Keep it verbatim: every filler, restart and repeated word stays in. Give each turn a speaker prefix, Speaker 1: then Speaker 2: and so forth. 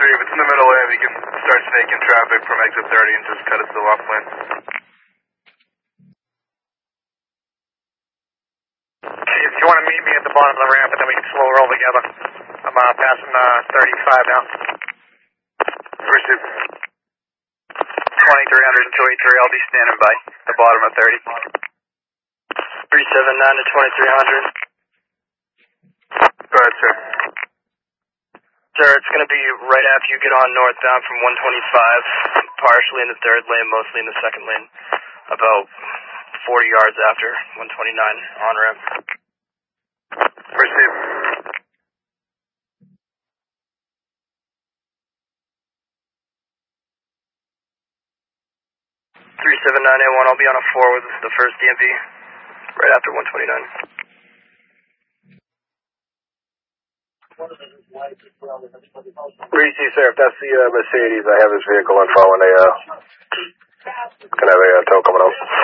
Speaker 1: three, if it's in the middle lane, we can start snaking traffic from exit thirty and just cut us to the left lane.
Speaker 2: If you want to meet me at the bottom of the ramp, and then we can slow roll together. I'm uh, passing uh, thirty-five now.
Speaker 1: Receive.
Speaker 2: twenty-three hundred and two eighty-three, I'll be standing by the bottom of thirty. three seven nine to twenty-three hundred.
Speaker 1: Go ahead, sir.
Speaker 2: Sir, it's going to be right after you get on northbound from one twenty-five, partially in the third lane, mostly in the second lane, about forty yards after one twenty-nine on-ramp.
Speaker 1: Receive.
Speaker 2: three seven nine eight one, I'll be on a four with the first D M V, right after one twenty-nine.
Speaker 3: Reese, sir, if that's the uh, Mercedes, I have his vehicle on file when they uh, can have a uh, tow coming out.